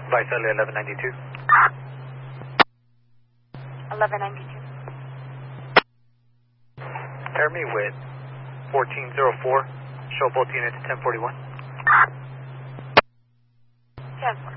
Vice LA 1192. 1192. Pair me with 1404. Show both units 1041. 1041.